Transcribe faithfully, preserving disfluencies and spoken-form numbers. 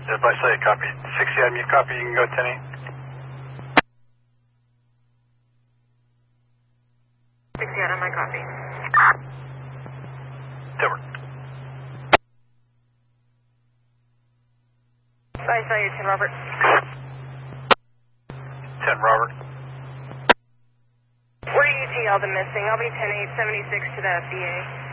If I say copy, sixty on you copy, you can go ten eight. sixty out on my copy. Timber. I saw you, ten Robert. ten Robert. Where are you T L the missing? I'll be ten eight seventy-six to the F D A.